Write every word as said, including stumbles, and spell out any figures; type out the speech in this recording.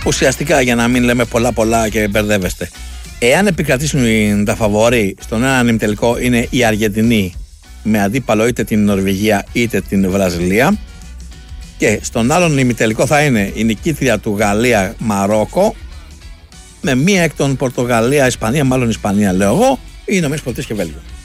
ουσιαστικά, για να μην λέμε πολλά πολλά και μπερδεύεστε, εάν επικρατήσουν τα φαβορί στον έναν ημιτελικό είναι η Αργεντινή με αντίπαλο είτε την Νορβηγία είτε την Βραζιλία, και στον άλλον ημιτελικό θα είναι η νικήτρια του Γαλλία-Μαρόκο με μία εκ των Πορτογαλία-Ισπανία, μάλλον Ισπανία λέω εγώ, ή Ηνωμένες Πολιτείες και Βέλγιο.